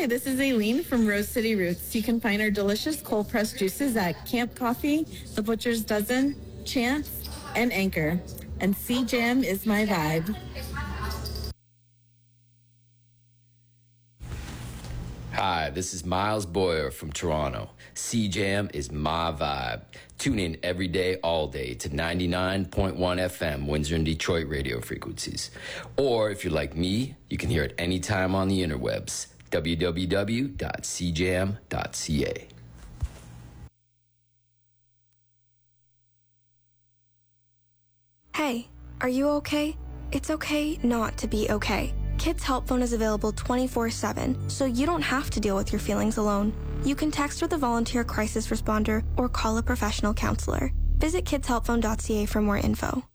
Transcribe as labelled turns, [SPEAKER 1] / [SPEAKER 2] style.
[SPEAKER 1] Hi, this is Aileen from Rose City Roots. You can find our delicious cold-pressed juices at Camp Coffee, The Butcher's Dozen, Chance, and Anchor. And Sea Jam is my vibe.
[SPEAKER 2] Hi, this is Miles Boyer from Toronto. Sea Jam is my vibe. Tune in every day, all day to 99.1 FM, Windsor and Detroit radio frequencies. Or if you're like me, you can hear it anytime on the interwebs. www.cjam.ca.
[SPEAKER 3] Hey, are you okay? It's okay not to be okay. Kids Help Phone is available 24/7, so you don't have to deal with your feelings alone. You can text with a volunteer crisis responder or call a professional counselor. Visit kidshelpphone.ca for more info.